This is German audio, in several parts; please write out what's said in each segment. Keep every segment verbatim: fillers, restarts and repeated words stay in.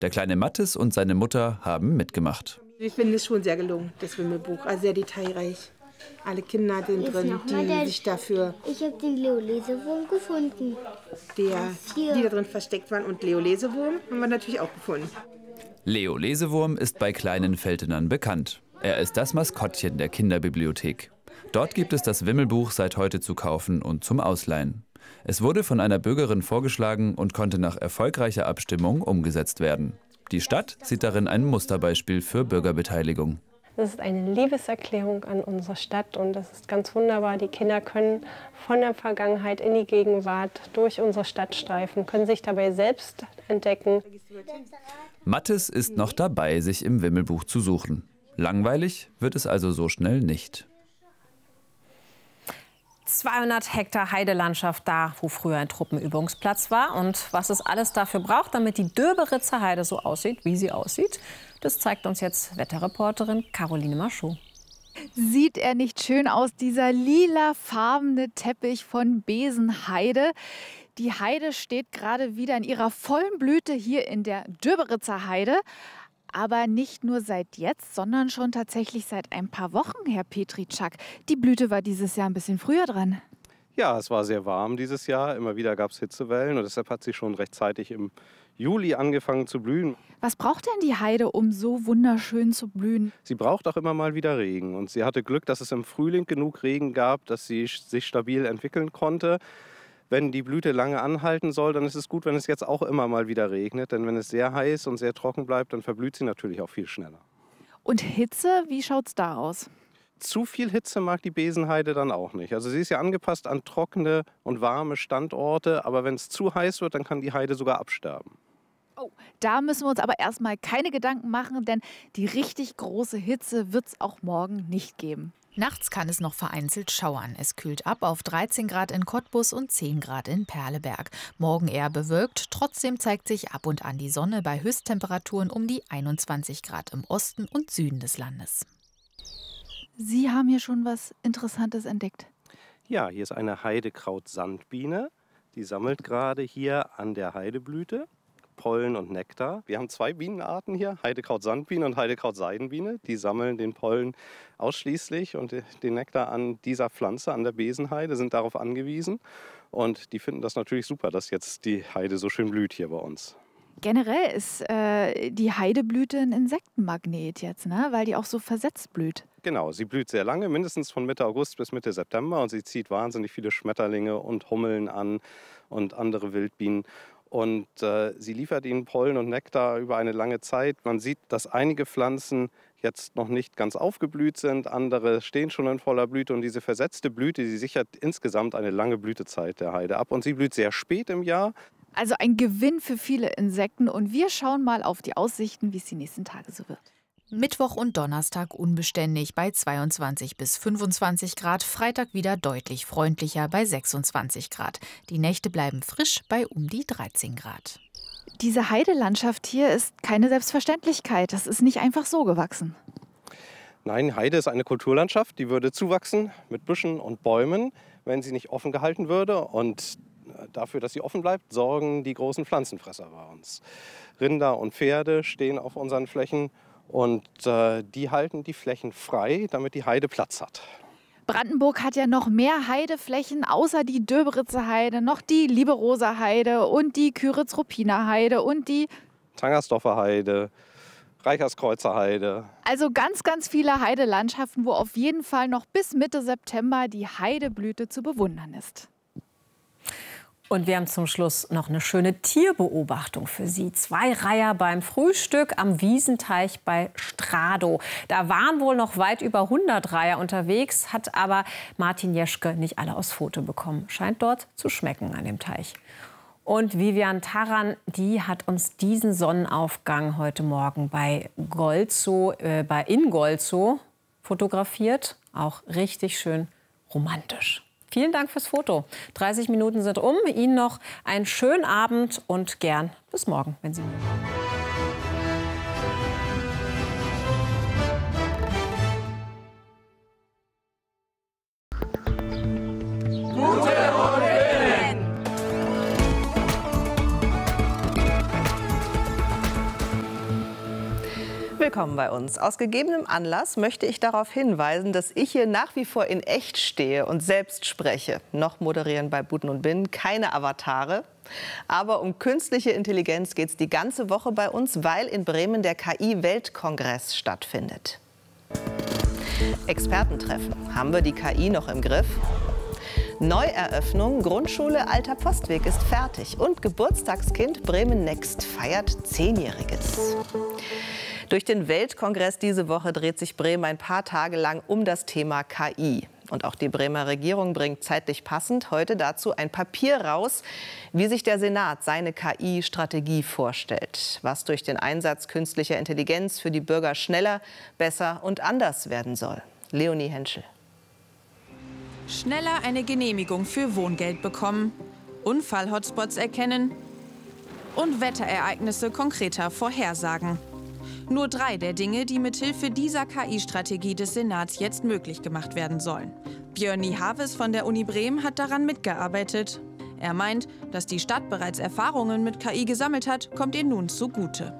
Der kleine Mathis und seine Mutter haben mitgemacht. Ich finde es schon sehr gelungen, das Wimmelbuch, also sehr detailreich. Alle Kinder sind drin, die sich dafür... Ich habe den Leo Lesewurm gefunden. Der, die da drin versteckt waren. Und Leo Lesewurm haben wir natürlich auch gefunden. Leo Lesewurm ist bei kleinen Veltenern bekannt. Er ist das Maskottchen der Kinderbibliothek. Dort gibt es das Wimmelbuch seit heute zu kaufen und zum Ausleihen. Es wurde von einer Bürgerin vorgeschlagen und konnte nach erfolgreicher Abstimmung umgesetzt werden. Die Stadt sieht darin ein Musterbeispiel für Bürgerbeteiligung. Das ist eine Liebeserklärung an unsere Stadt und das ist ganz wunderbar. Die Kinder können von der Vergangenheit in die Gegenwart durch unsere Stadt streifen, können sich dabei selbst entdecken. Mathis ist noch dabei, sich im Wimmelbuch zu suchen. Langweilig wird es also so schnell nicht. zweihundert Hektar Heidelandschaft da, wo früher ein Truppenübungsplatz war. Und was es alles dafür braucht, damit die Döberitzer Heide so aussieht, wie sie aussieht, das zeigt uns jetzt Wetterreporterin Caroline Marchot. Sieht er nicht schön aus, dieser lilafarbene Teppich von Besenheide? Die Heide steht gerade wieder in ihrer vollen Blüte hier in der Döberitzer Heide. Aber nicht nur seit jetzt, sondern schon tatsächlich seit ein paar Wochen, Herr Petritschak. Die Blüte war dieses Jahr ein bisschen früher dran. Ja, es war sehr warm dieses Jahr. Immer wieder gab es Hitzewellen und deshalb hat sie schon rechtzeitig im Juli angefangen zu blühen. Was braucht denn die Heide, um so wunderschön zu blühen? Sie braucht auch immer mal wieder Regen. Und sie hatte Glück, dass es im Frühling genug Regen gab, dass sie sich stabil entwickeln konnte. Wenn die Blüte lange anhalten soll, dann ist es gut, wenn es jetzt auch immer mal wieder regnet. Denn wenn es sehr heiß und sehr trocken bleibt, dann verblüht sie natürlich auch viel schneller. Und Hitze, wie schaut es da aus? Zu viel Hitze mag die Besenheide dann auch nicht. Also sie ist ja angepasst an trockene und warme Standorte. Aber wenn es zu heiß wird, dann kann die Heide sogar absterben. Oh, da müssen wir uns aber erstmal keine Gedanken machen, denn die richtig große Hitze wird es auch morgen nicht geben. Nachts kann es noch vereinzelt schauern. Es kühlt ab auf dreizehn Grad in Cottbus und zehn Grad in Perleberg. Morgen eher bewölkt, trotzdem zeigt sich ab und an die Sonne bei Höchsttemperaturen um die einundzwanzig Grad im Osten und Süden des Landes. Sie haben hier schon was Interessantes entdeckt. Ja, hier ist eine Heidekraut-Sandbiene. Die sammelt gerade hier an der Heideblüte Pollen und Nektar. Wir haben zwei Bienenarten hier, Heidekraut-Sandbiene und Heidekraut-Seidenbiene. Die sammeln den Pollen ausschließlich und den Nektar an dieser Pflanze, an der Besenheide, sind darauf angewiesen. Und die finden das natürlich super, dass jetzt die Heide so schön blüht hier bei uns. Generell ist äh, die Heideblüte ein Insektenmagnet jetzt, ne? Weil die auch so versetzt blüht. Genau, sie blüht sehr lange, mindestens von Mitte August bis Mitte September. Und sie zieht wahnsinnig viele Schmetterlinge und Hummeln an und andere Wildbienen. Und äh, sie liefert ihnen Pollen und Nektar über eine lange Zeit. Man sieht, dass einige Pflanzen jetzt noch nicht ganz aufgeblüht sind, andere stehen schon in voller Blüte. Und diese versetzte Blüte, die sichert insgesamt eine lange Blütezeit der Heide ab. Und sie blüht sehr spät im Jahr. Also ein Gewinn für viele Insekten. Und wir schauen mal auf die Aussichten, wie es die nächsten Tage so wird. Mittwoch und Donnerstag unbeständig bei zweiundzwanzig bis fünfundzwanzig Grad, Freitag wieder deutlich freundlicher bei sechsundzwanzig Grad. Die Nächte bleiben frisch bei um die dreizehn Grad. Diese Heidelandschaft hier ist keine Selbstverständlichkeit. Das ist nicht einfach so gewachsen. Nein, Heide ist eine Kulturlandschaft, die würde zuwachsen mit Büschen und Bäumen, wenn sie nicht offen gehalten würde. Und dafür, dass sie offen bleibt, sorgen die großen Pflanzenfresser bei uns. Rinder und Pferde stehen auf unseren Flächen. Und äh, die halten die Flächen frei, damit die Heide Platz hat. Brandenburg hat ja noch mehr Heideflächen, außer die Döberitzer Heide, noch die Lieberoser Heide und die Küritz-Ruppiner Heide und die Tangersdorfer Heide, Reicherskreuzer Heide. Also ganz, ganz viele Heidelandschaften, wo auf jeden Fall noch bis Mitte September die Heideblüte zu bewundern ist. Und wir haben zum Schluss noch eine schöne Tierbeobachtung für Sie. Zwei Reiher beim Frühstück am Wiesenteich bei Stradow. Da waren wohl noch weit über hundert Reiher unterwegs, hat aber Martin Jeschke nicht alle aufs Foto bekommen. Scheint dort zu schmecken an dem Teich. Und Vivian Taran, die hat uns diesen Sonnenaufgang heute Morgen bei Golzow, äh, bei in Golzow fotografiert. Auch richtig schön romantisch. Vielen Dank fürs Foto. dreißig Minuten sind um. Ihnen noch einen schönen Abend und gern bis morgen, wenn Sie mögen. Willkommen bei uns. Aus gegebenem Anlass möchte ich darauf hinweisen, dass ich hier nach wie vor in echt stehe und selbst spreche. Noch moderieren bei Buten und Binnen keine Avatare. Aber um künstliche Intelligenz geht es die ganze Woche bei uns, weil in Bremen der K I-Weltkongress stattfindet. Expertentreffen. Haben wir die K I noch im Griff? Neueröffnung, Grundschule Alter Postweg ist fertig. Und Geburtstagskind Bremen Next feiert Zehnjähriges. Durch den Weltkongress diese Woche dreht sich Bremen ein paar Tage lang um das Thema K I. Und auch die Bremer Regierung bringt zeitlich passend heute dazu ein Papier raus, wie sich der Senat seine K I-Strategie vorstellt. Was durch den Einsatz künstlicher Intelligenz für die Bürger schneller, besser und anders werden soll. Leonie Henschel. Schneller eine Genehmigung für Wohngeld bekommen, Unfall-Hotspots erkennen und Wetterereignisse konkreter vorhersagen. Nur drei der Dinge, die mithilfe dieser K I-Strategie des Senats jetzt möglich gemacht werden sollen. Björn Niehaves von der Uni Bremen hat daran mitgearbeitet. Er meint, dass die Stadt bereits Erfahrungen mit K I gesammelt hat, kommt ihr nun zugute.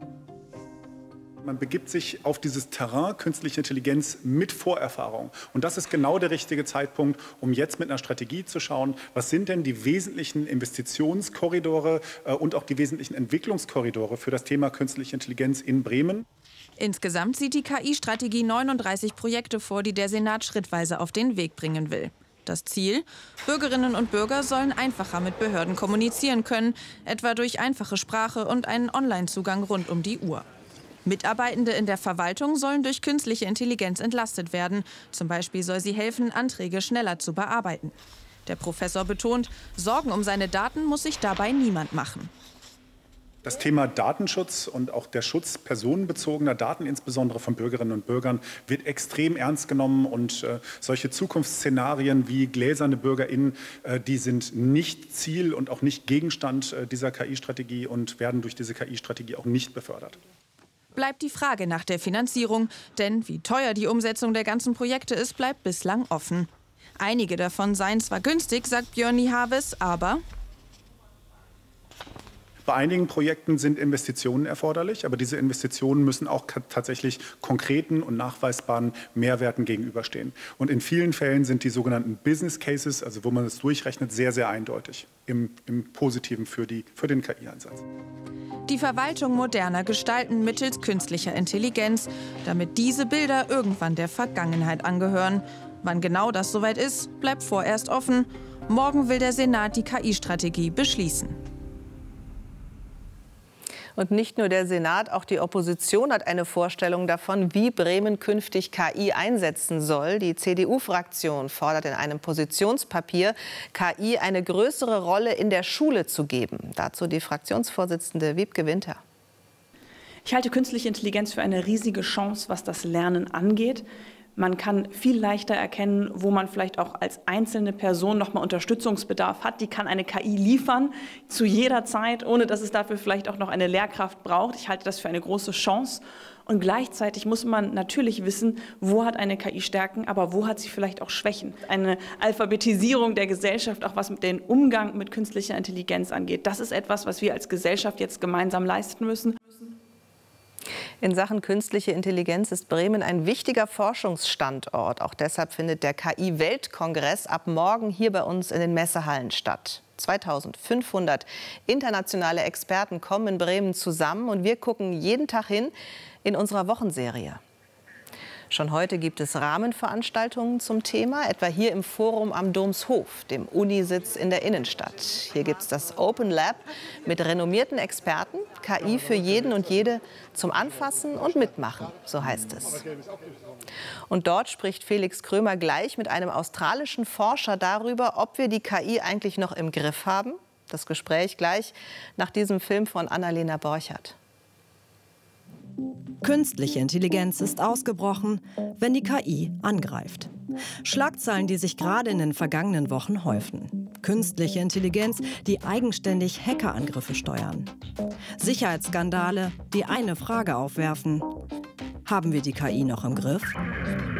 Man begibt sich auf dieses Terrain künstliche Intelligenz mit Vorerfahrung. Und das ist genau der richtige Zeitpunkt, um jetzt mit einer Strategie zu schauen, was sind denn die wesentlichen Investitionskorridore äh, und auch die wesentlichen Entwicklungskorridore für das Thema künstliche Intelligenz in Bremen. Insgesamt sieht die K I-Strategie neununddreißig Projekte vor, die der Senat schrittweise auf den Weg bringen will. Das Ziel? Bürgerinnen und Bürger sollen einfacher mit Behörden kommunizieren können, etwa durch einfache Sprache und einen Online-Zugang rund um die Uhr. Mitarbeitende in der Verwaltung sollen durch künstliche Intelligenz entlastet werden. Zum Beispiel soll sie helfen, Anträge schneller zu bearbeiten. Der Professor betont, Sorgen um seine Daten muss sich dabei niemand machen. Das Thema Datenschutz und auch der Schutz personenbezogener Daten, insbesondere von Bürgerinnen und Bürgern, wird extrem ernst genommen. Und äh, solche Zukunftsszenarien wie gläserne BürgerInnen, äh, die sind nicht Ziel und auch nicht Gegenstand äh, dieser K I-Strategie und werden durch diese K I-Strategie auch nicht befördert. Bleibt die Frage nach der Finanzierung, denn wie teuer die Umsetzung der ganzen Projekte ist, bleibt bislang offen. Einige davon seien zwar günstig, sagt Björn Niehaves, aber bei einigen Projekten sind Investitionen erforderlich, aber diese Investitionen müssen auch tatsächlich konkreten und nachweisbaren Mehrwerten gegenüberstehen. Und in vielen Fällen sind die sogenannten Business Cases, also wo man es durchrechnet, sehr, sehr eindeutig im, im Positiven für, die, für den K I-Einsatz. Die Verwaltung moderner gestalten mittels künstlicher Intelligenz, damit diese Bilder irgendwann der Vergangenheit angehören. Wann genau das soweit ist, bleibt vorerst offen. Morgen will der Senat die K I-Strategie beschließen. Und nicht nur der Senat, auch die Opposition hat eine Vorstellung davon, wie Bremen künftig K I einsetzen soll. Die C D U-Fraktion fordert in einem Positionspapier, K I eine größere Rolle in der Schule zu geben. Dazu die Fraktionsvorsitzende Wiebke Winter. Ich halte künstliche Intelligenz für eine riesige Chance, was das Lernen angeht. Man kann viel leichter erkennen, wo man vielleicht auch als einzelne Person noch mal Unterstützungsbedarf hat. Die kann eine K I liefern, zu jeder Zeit, ohne dass es dafür vielleicht auch noch eine Lehrkraft braucht. Ich halte das für eine große Chance. Und gleichzeitig muss man natürlich wissen, wo hat eine K I Stärken, aber wo hat sie vielleicht auch Schwächen. Eine Alphabetisierung der Gesellschaft, auch was den Umgang mit künstlicher Intelligenz angeht, das ist etwas, was wir als Gesellschaft jetzt gemeinsam leisten müssen. In Sachen künstliche Intelligenz ist Bremen ein wichtiger Forschungsstandort. Auch deshalb findet der K I-Weltkongress ab morgen hier bei uns in den Messehallen statt. zweitausendfünfhundert internationale Experten kommen in Bremen zusammen und wir gucken jeden Tag hin in unserer Wochenserie. Schon heute gibt es Rahmenveranstaltungen zum Thema, etwa hier im Forum am Domshof, dem Unisitz in der Innenstadt. Hier gibt es das Open Lab mit renommierten Experten, K I für jeden und jede zum Anfassen und Mitmachen, so heißt es. Und dort spricht Felix Krömer gleich mit einem australischen Forscher darüber, ob wir die K I eigentlich noch im Griff haben. Das Gespräch gleich nach diesem Film von Annalena Borchert. Künstliche Intelligenz ist ausgebrochen, wenn die K I angreift. Schlagzeilen, die sich gerade in den vergangenen Wochen häufen. Künstliche Intelligenz, die eigenständig Hackerangriffe steuern. Sicherheitsskandale, die eine Frage aufwerfen: Haben wir die K I noch im Griff?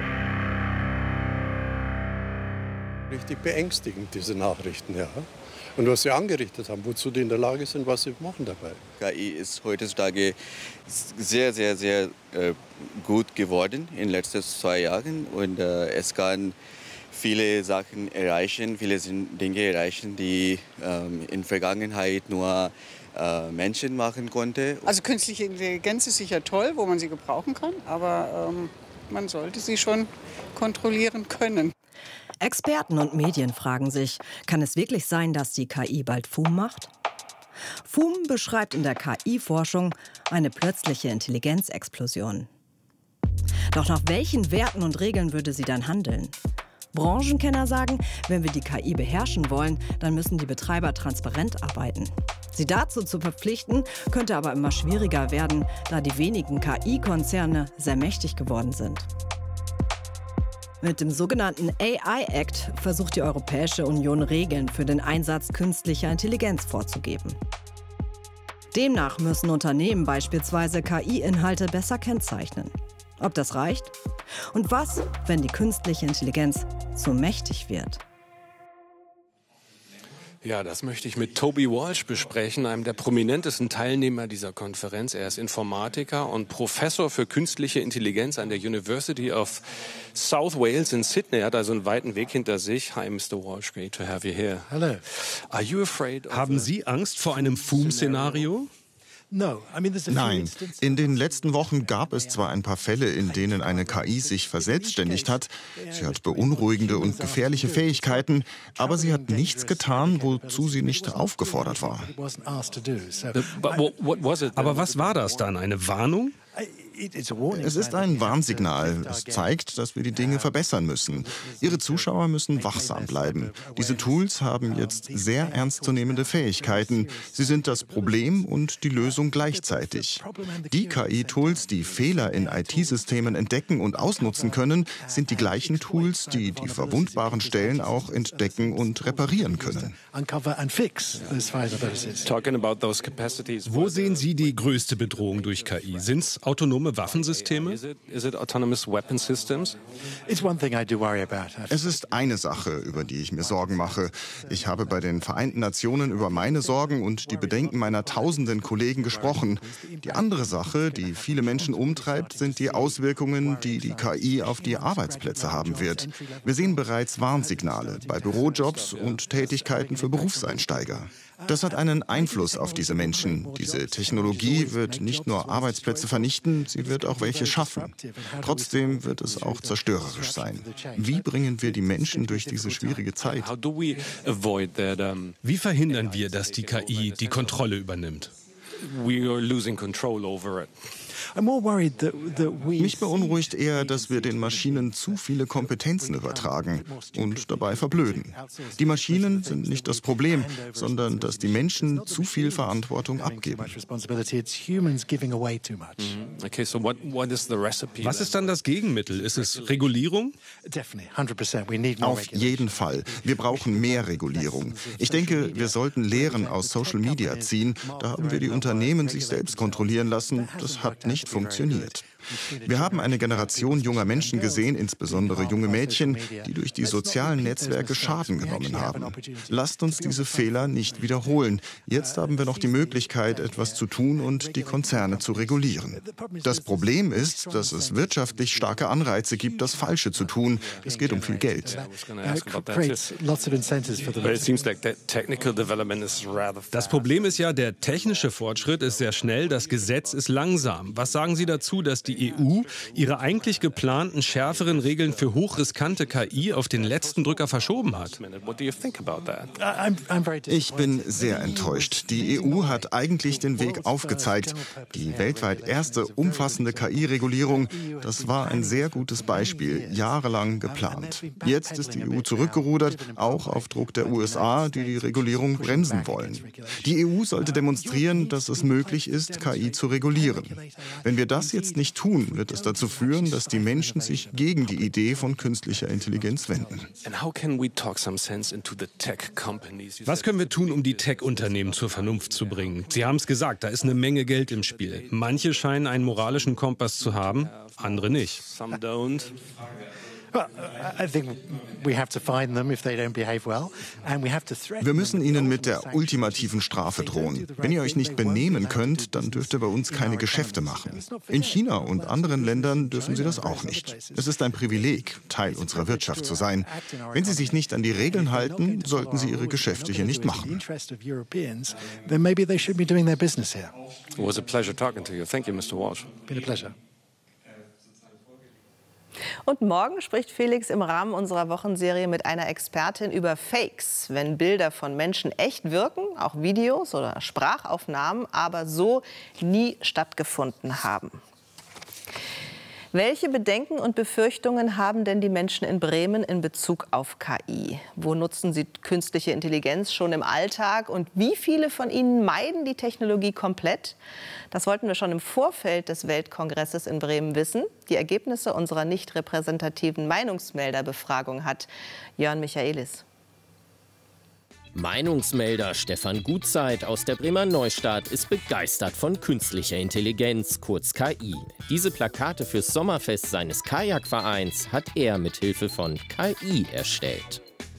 Richtig beängstigend, diese Nachrichten, ja. und was sie angerichtet haben, wozu die in der Lage sind, was sie machen dabei. K I ist heutzutage sehr, sehr, sehr äh, gut geworden in den letzten zwei Jahren und äh, es kann viele Sachen erreichen, viele Dinge erreichen, die ähm, in der Vergangenheit nur äh, Menschen machen konnten. Also künstliche Intelligenz ist sicher toll, wo man sie gebrauchen kann, aber ähm, man sollte sie schon kontrollieren können. Experten und Medien fragen sich, kann es wirklich sein, dass die K I bald F U M macht? F U M beschreibt in der K I-Forschung eine plötzliche Intelligenzexplosion. Doch nach welchen Werten und Regeln würde sie dann handeln? Branchenkenner sagen, wenn wir die K I beherrschen wollen, dann müssen die Betreiber transparent arbeiten. Sie dazu zu verpflichten, könnte aber immer schwieriger werden, da die wenigen K I-Konzerne sehr mächtig geworden sind. Mit dem sogenannten A I Act versucht die Europäische Union Regeln für den Einsatz künstlicher Intelligenz vorzugeben. Demnach müssen Unternehmen beispielsweise K I-Inhalte besser kennzeichnen. Ob das reicht? Und was, wenn die künstliche Intelligenz zu mächtig wird? Ja, das möchte ich mit Toby Walsh besprechen, einem der prominentesten Teilnehmer dieser Konferenz. Er ist Informatiker und Professor für künstliche Intelligenz an der University of South Wales in Sydney. Er hat also einen weiten Weg hinter sich. Hi, Mister Walsh, great to have you here. Hello. Are you afraid of Haben Sie Angst vor einem F U M-Szenario? Nein, in den letzten Wochen gab es zwar ein paar Fälle, in denen eine K I sich verselbstständigt hat. Sie hat beunruhigende und gefährliche Fähigkeiten, aber sie hat nichts getan, wozu sie nicht aufgefordert war. Aber was war das dann? Eine Warnung? Es ist ein Warnsignal. Es zeigt, dass wir die Dinge verbessern müssen. Ihre Zuschauer müssen wachsam bleiben. Diese Tools haben jetzt sehr ernstzunehmende Fähigkeiten. Sie sind das Problem und die Lösung gleichzeitig. Die K I-Tools, die Fehler in I T-Systemen entdecken und ausnutzen können, sind die gleichen Tools, die die verwundbaren Stellen auch entdecken und reparieren können. Wo sehen Sie die größte Bedrohung durch K I? Sind es autonome Waffensysteme? Es ist eine Sache, über die ich mir Sorgen mache. Ich habe bei den Vereinten Nationen über meine Sorgen und die Bedenken meiner tausenden Kollegen gesprochen. Die andere Sache, die viele Menschen umtreibt, sind die Auswirkungen, die die K I auf die Arbeitsplätze haben wird. Wir sehen bereits Warnsignale bei Bürojobs und Tätigkeiten für Berufseinsteiger. Das hat einen Einfluss auf diese Menschen. Diese Technologie wird nicht nur Arbeitsplätze vernichten, sie wird auch welche schaffen. Trotzdem wird es auch zerstörerisch sein. Wie bringen wir die Menschen durch diese schwierige Zeit? Wie verhindern wir, dass die K I die Kontrolle übernimmt? We are losing control over it. Mich beunruhigt eher, dass wir den Maschinen zu viele Kompetenzen übertragen und dabei verblöden. Die Maschinen sind nicht das Problem, sondern dass die Menschen zu viel Verantwortung abgeben. Was ist dann das Gegenmittel? Ist es Regulierung? Auf jeden Fall. Wir brauchen mehr Regulierung. Ich denke, wir sollten Lehren aus Social Media ziehen. Da haben wir die Unternehmen sich selbst kontrollieren lassen. Das hat nicht funktioniert. Wir haben eine Generation junger Menschen gesehen, insbesondere junge Mädchen, die durch die sozialen Netzwerke Schaden genommen haben. Lasst uns diese Fehler nicht wiederholen. Jetzt haben wir noch die Möglichkeit, etwas zu tun und die Konzerne zu regulieren. Das Problem ist, dass es wirtschaftlich starke Anreize gibt, das Falsche zu tun. Es geht um viel Geld. Das Problem ist ja, der technische Fortschritt ist sehr schnell, das Gesetz ist langsam. Was sagen Sie dazu, dass die E U ihre eigentlich geplanten schärferen Regeln für hochriskante K I auf den letzten Drücker verschoben hat? Ich bin sehr enttäuscht. Die E U hat eigentlich den Weg aufgezeigt. Die weltweit erste umfassende K I-Regulierung, das war ein sehr gutes Beispiel, jahrelang geplant. Jetzt ist die E U zurückgerudert, auch auf Druck der U S A, die die Regulierung bremsen wollen. Die E U sollte demonstrieren, dass es möglich ist, K I zu regulieren. Wenn wir das jetzt nicht tun, wird es dazu führen, dass die Menschen sich gegen die Idee von künstlicher Intelligenz wenden. Was können wir tun, um die Tech-Unternehmen zur Vernunft zu bringen? Sie haben es gesagt, da ist eine Menge Geld im Spiel. Manche scheinen einen moralischen Kompass zu haben, andere nicht. Wir müssen ihnen mit der ultimativen Strafe drohen. Wenn ihr euch nicht benehmen könnt, dann dürft ihr bei uns keine Geschäfte machen. In China und anderen Ländern dürfen sie das auch nicht. Es ist ein Privileg, Teil unserer Wirtschaft zu sein. Wenn sie sich nicht an die Regeln halten, sollten sie ihre Geschäfte hier nicht machen. It was a pleasure talking to you. Thank you, Mister Walsh. Been a pleasure. Und morgen spricht Felix im Rahmen unserer Wochenserie mit einer Expertin über Fakes. Wenn Bilder von Menschen echt wirken, auch Videos oder Sprachaufnahmen, aber so nie stattgefunden haben. Welche Bedenken und Befürchtungen haben denn die Menschen in Bremen in Bezug auf K I? Wo nutzen sie künstliche Intelligenz schon im Alltag? Und wie viele von ihnen meiden die Technologie komplett? Das wollten wir schon im Vorfeld des Weltkongresses in Bremen wissen. Die Ergebnisse unserer nicht repräsentativen Meinungsmelderbefragung hat Jörn Michaelis. Meinungsmelder Stefan Gutzeit aus der Bremer Neustadt ist begeistert von künstlicher Intelligenz, kurz K I. Diese Plakate fürs Sommerfest seines Kajakvereins hat er mit Hilfe von K I erstellt.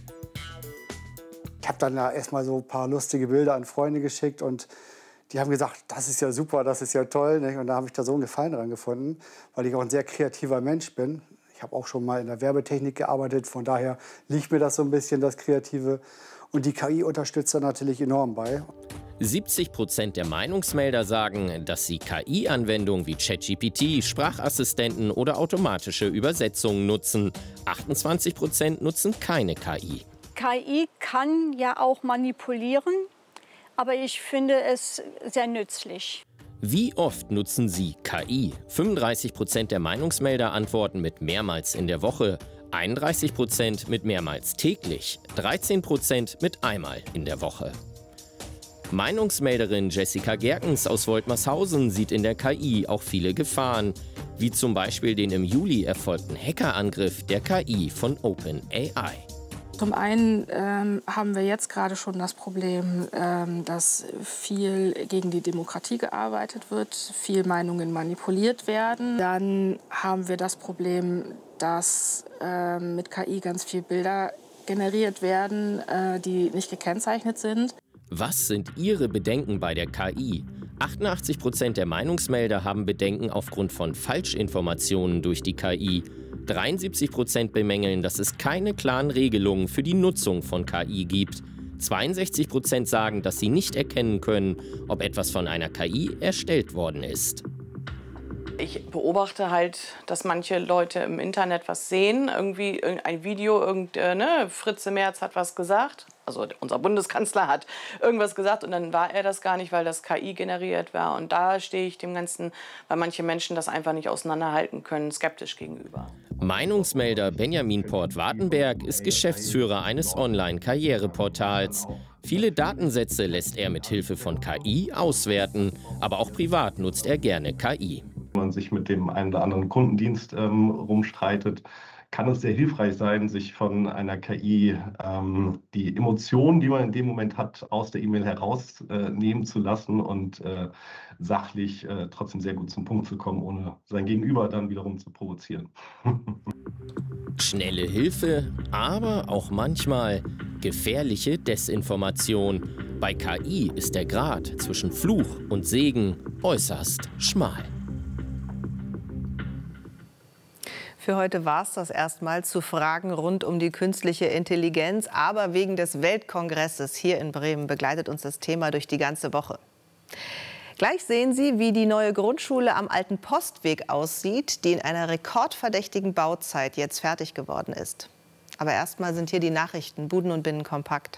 Ich habe dann da erstmal so ein paar lustige Bilder an Freunde geschickt und die haben gesagt, das ist ja super, das ist ja toll. Nicht? Und da habe ich da so einen Gefallen dran gefunden, weil ich auch ein sehr kreativer Mensch bin. Ich habe auch schon mal in der Werbetechnik gearbeitet, von daher liegt mir das so ein bisschen, das Kreative. Und die K I unterstützt da natürlich enorm bei. siebzig Prozent der Meinungsmelder sagen, dass sie K I-Anwendungen wie ChatGPT, Sprachassistenten oder automatische Übersetzungen nutzen. achtundzwanzig Prozent nutzen keine K I. K I kann ja auch manipulieren, aber ich finde es sehr nützlich. Wie oft nutzen Sie K I? fünfunddreißig Prozent der Meinungsmelder antworten mit mehrmals in der Woche. einunddreißig Prozent mit mehrmals täglich, dreizehn Prozent mit einmal in der Woche. Meinungsmelderin Jessica Gerkens aus Woltmershausen sieht in der K I auch viele Gefahren, wie zum Beispiel den im Juli erfolgten Hackerangriff der K I von OpenAI. Zum einen ähm, haben wir jetzt gerade schon das Problem, ähm, dass viel gegen die Demokratie gearbeitet wird, viel Meinungen manipuliert werden. Dann haben wir das Problem, dass äh, mit K I ganz viel Bilder generiert werden, äh, die nicht gekennzeichnet sind. Was sind Ihre Bedenken bei der K I? achtundachtzig Prozent der Meinungsmelder haben Bedenken aufgrund von Falschinformationen durch die K I. dreiundsiebzig Prozent bemängeln, dass es keine klaren Regelungen für die Nutzung von K I gibt. zweiundsechzig Prozent sagen, dass sie nicht erkennen können, ob etwas von einer K I erstellt worden ist. Ich beobachte halt, dass manche Leute im Internet was sehen, irgendwie ein Video, irgend, äh, ne, Fritze Merz hat was gesagt, also unser Bundeskanzler hat irgendwas gesagt und dann war er das gar nicht, weil das K I generiert war. Und da stehe ich dem Ganzen, weil manche Menschen das einfach nicht auseinanderhalten können, skeptisch gegenüber. Meinungsmelder Benjamin Port-Wartenberg ist Geschäftsführer eines Online-Karriereportals. Viele Datensätze lässt er mit Hilfe von K I auswerten, aber auch privat nutzt er gerne K I. Wenn man sich mit dem einen oder anderen Kundendienst ähm, rumstreitet, kann es sehr hilfreich sein, sich von einer K I ähm, die Emotionen, die man in dem Moment hat, aus der E-Mail herausnehmen äh, zu lassen und äh, sachlich äh, trotzdem sehr gut zum Punkt zu kommen, ohne sein Gegenüber dann wiederum zu provozieren. Schnelle Hilfe, aber auch manchmal gefährliche Desinformation. Bei K I ist der Grat zwischen Fluch und Segen äußerst schmal. Für heute war es das erstmal zu Fragen rund um die künstliche Intelligenz. Aber wegen des Weltkongresses hier in Bremen begleitet uns das Thema durch die ganze Woche. Gleich sehen Sie, wie die neue Grundschule am Alten Postweg aussieht, die in einer rekordverdächtigen Bauzeit jetzt fertig geworden ist. Aber erstmal sind hier die Nachrichten, Buden und Binnen kompakt.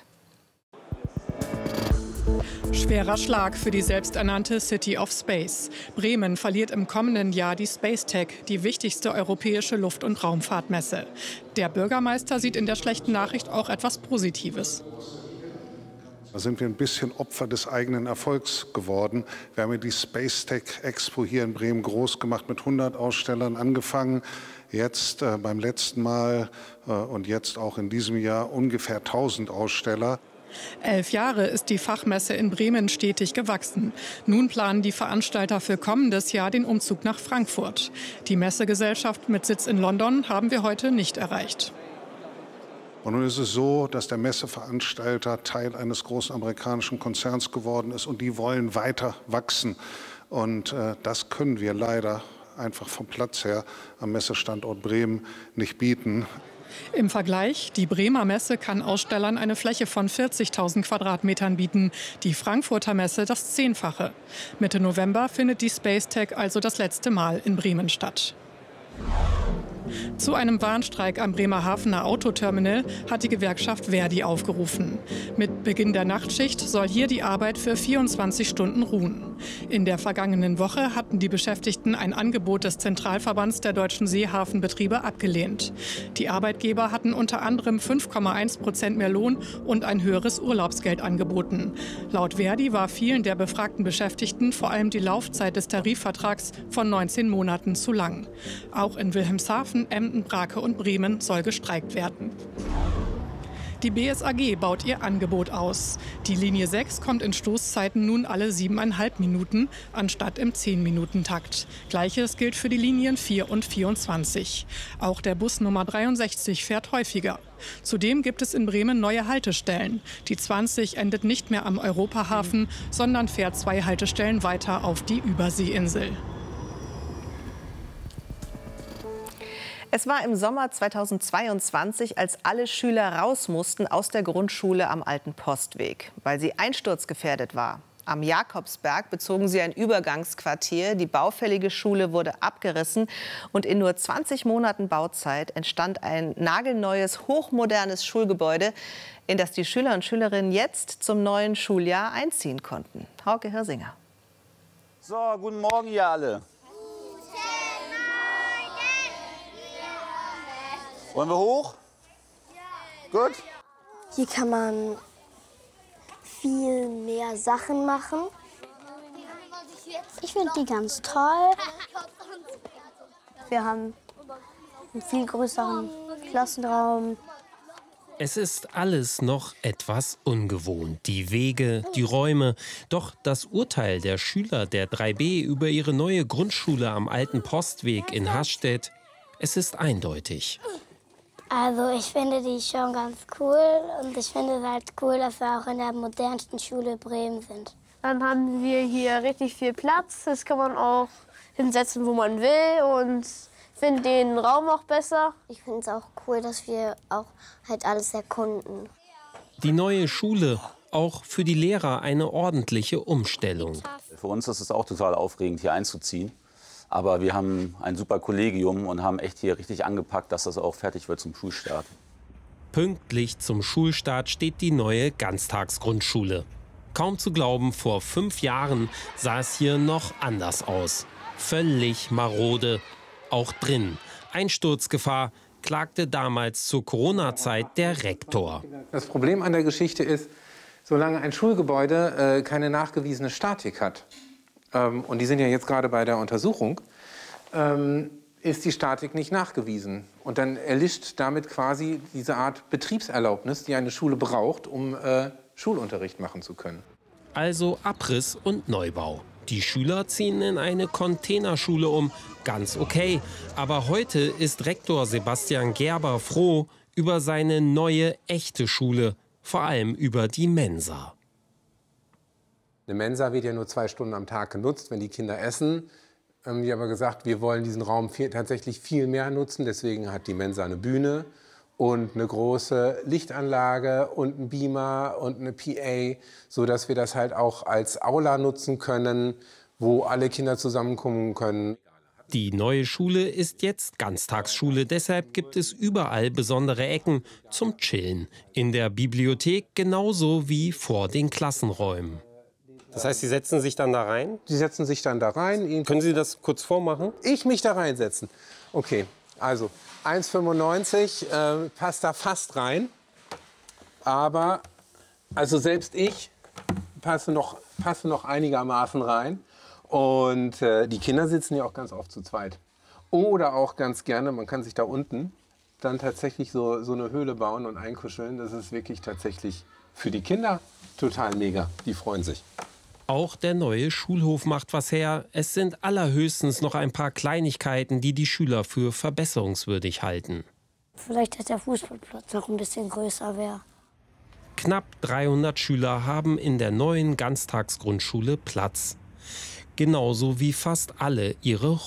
Schwerer Schlag für die selbsternannte City of Space. Bremen verliert im kommenden Jahr die Spacetech, die wichtigste europäische Luft- und Raumfahrtmesse. Der Bürgermeister sieht in der schlechten Nachricht auch etwas Positives. Da sind wir ein bisschen Opfer des eigenen Erfolgs geworden. Wir haben ja die Spacetech Expo hier in Bremen groß gemacht, mit hundert Ausstellern angefangen. Jetzt äh, beim letzten Mal äh, und jetzt auch in diesem Jahr ungefähr tausend Aussteller. Elf Jahre ist die Fachmesse in Bremen stetig gewachsen. Nun planen die Veranstalter für kommendes Jahr den Umzug nach Frankfurt. Die Messegesellschaft mit Sitz in London haben wir heute nicht erreicht. Und nun ist es so, dass der Messeveranstalter Teil eines großen amerikanischen Konzerns geworden ist und die wollen weiter wachsen. Und äh, das können wir leider einfach vom Platz her am Messestandort Bremen nicht bieten. Im Vergleich, die Bremer Messe kann Ausstellern eine Fläche von vierzigtausend Quadratmetern bieten, die Frankfurter Messe das Zehnfache. Mitte November findet die Spacetec also das letzte Mal in Bremen statt. Zu einem Warnstreik am Bremerhavener Autoterminal hat die Gewerkschaft Verdi aufgerufen. Mit Beginn der Nachtschicht soll hier die Arbeit für vierundzwanzig Stunden ruhen. In der vergangenen Woche hatten die Beschäftigten ein Angebot des Zentralverbands der deutschen Seehafenbetriebe abgelehnt. Die Arbeitgeber hatten unter anderem fünf Komma eins Prozent mehr Lohn und ein höheres Urlaubsgeld angeboten. Laut Verdi war vielen der befragten Beschäftigten vor allem die Laufzeit des Tarifvertrags von neunzehn Monaten zu lang. Auch in Wilhelmshaven, Emden, Brake und Bremen soll gestreikt werden. Die B S A G baut ihr Angebot aus. Die Linie sechs kommt in Stoßzeiten nun alle siebeneinhalb Minuten anstatt im zehn-Minuten-Takt. Gleiches gilt für die Linien vier und vierundzwanzig. Auch der Bus Nummer dreiundsechzig fährt häufiger. Zudem gibt es in Bremen neue Haltestellen. Die zwanzig endet nicht mehr am Europahafen, sondern fährt zwei Haltestellen weiter auf die Überseeinsel. Es war im Sommer zweitausendzweiundzwanzig, als alle Schüler raus mussten aus der Grundschule am Alten Postweg, weil sie einsturzgefährdet war. Am Jakobsberg bezogen sie ein Übergangsquartier. Die baufällige Schule wurde abgerissen und in nur zwanzig Monaten Bauzeit entstand ein nagelneues, hochmodernes Schulgebäude, in das die Schüler und Schülerinnen jetzt zum neuen Schuljahr einziehen konnten. Hauke Hirsinger. So, guten Morgen, ihr alle. Wollen wir hoch? Ja. Gut. Hier kann man viel mehr Sachen machen. Ich finde die ganz toll. Wir haben einen viel größeren Klassenraum. Es ist alles noch etwas ungewohnt. Die Wege, die Räume. Doch das Urteil der Schüler der drei B über ihre neue Grundschule am Alten Postweg in Hasstedt, es ist eindeutig. Also ich finde die schon ganz cool und ich finde es halt cool, dass wir auch in der modernsten Schule Bremen sind. Dann haben wir hier richtig viel Platz, das kann man auch hinsetzen, wo man will und ich finde den Raum auch besser. Ich finde es auch cool, dass wir auch halt alles erkunden. Die neue Schule, auch für die Lehrer eine ordentliche Umstellung. Für uns ist es auch total aufregend, hier einzuziehen. Aber wir haben ein super Kollegium und haben echt hier richtig angepackt, dass das auch fertig wird zum Schulstart. Pünktlich zum Schulstart steht die neue Ganztagsgrundschule. Kaum zu glauben, vor fünf Jahren sah es hier noch anders aus. Völlig marode, auch drin. Einsturzgefahr, klagte damals zur Corona-Zeit der Rektor. Das Problem an der Geschichte ist, solange ein Schulgebäude äh, keine nachgewiesene Statik hat, ähm, und die sind ja jetzt gerade bei der Untersuchung, ähm, ist die Statik nicht nachgewiesen. Und dann erlischt damit quasi diese Art Betriebserlaubnis, die eine Schule braucht, um äh, Schulunterricht machen zu können. Also Abriss und Neubau. Die Schüler ziehen in eine Containerschule um. Ganz okay. Aber heute ist Rektor Sebastian Gerber froh über seine neue, echte Schule. Vor allem über die Mensa. Eine Mensa wird ja nur zwei Stunden am Tag genutzt, wenn die Kinder essen. Haben wir aber gesagt, wir wollen diesen Raum viel, tatsächlich viel mehr nutzen. Deswegen hat die Mensa eine Bühne und eine große Lichtanlage und einen Beamer und eine P A, sodass wir das halt auch als Aula nutzen können, wo alle Kinder zusammenkommen können. Die neue Schule ist jetzt Ganztagsschule, deshalb gibt es überall besondere Ecken zum Chillen. In der Bibliothek genauso wie vor den Klassenräumen. Das heißt, Sie setzen sich dann da rein? Sie setzen sich dann da rein. Können Sie das kurz vormachen? Ich mich da reinsetzen. Okay, also eins Komma fünfundneunzig äh, passt da fast rein. Aber also selbst ich passe noch, passe noch einigermaßen rein. Und äh, die Kinder sitzen ja auch ganz oft zu zweit. Oder auch ganz gerne, man kann sich da unten dann tatsächlich so, so eine Höhle bauen und einkuscheln. Das ist wirklich tatsächlich Für die Kinder total mega, die freuen sich. Auch der neue Schulhof macht was her. Es sind allerhöchstens noch ein paar Kleinigkeiten, die die Schüler für verbesserungswürdig halten. Vielleicht, dass der Fußballplatz noch ein bisschen größer wäre. Knapp dreihundert Schüler haben in der neuen Ganztagsgrundschule Platz. Genauso wie fast alle ihre